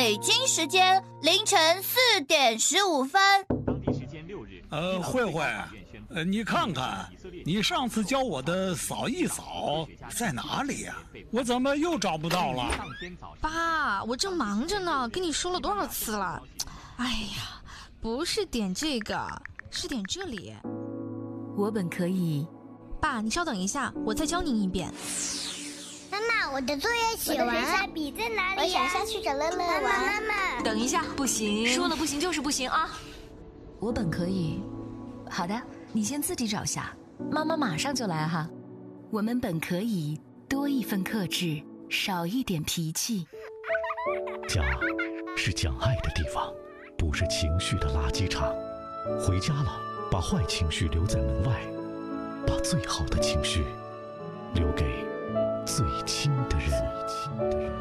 北京时间凌晨4点15分。 当地时间6日。 慧慧，你看看，你上次教我的扫一扫在哪里呀？我怎么又找不到了？ 爸，我正忙着呢，跟你说了多少次了？哎呀，不是点这个，是点这里。 我本可以。 爸，你稍等一下，我再教您一遍。 妈妈，我的作业写完了。我的笔在哪里呀？我想下去找乐乐玩。妈妈， 等一下，不行，说了不行就是不行啊！ 我本可以。好的，你先自己找下，妈妈马上就来哈。我们本可以多一份克制，少一点脾气。 家是讲爱的地方，不是情绪的垃圾场。回家了，把坏情绪留在门外，把最好的情绪留给最亲的人。